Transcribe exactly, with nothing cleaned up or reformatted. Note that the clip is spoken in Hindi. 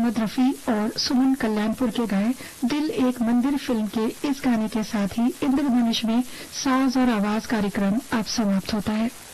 मोहम्मद रफी और सुमन कल्याणपुर के गाए दिल एक मंदिर फिल्म के इस गाने के साथ ही इंद्रधनुष में साज और आवाज कार्यक्रम अब समाप्त होता है।